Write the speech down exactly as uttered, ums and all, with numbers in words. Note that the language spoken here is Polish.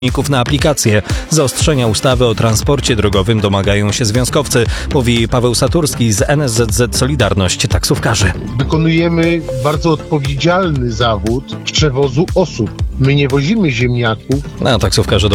na aplikację. Zaostrzenia ustawy o transporcie drogowym domagają się związkowcy, mówi Paweł Saturski z N S Z Z Solidarność Taksówkarzy. Wykonujemy bardzo odpowiedzialny zawód przewozu osób. My nie wozimy ziemniaków. A taksówkarze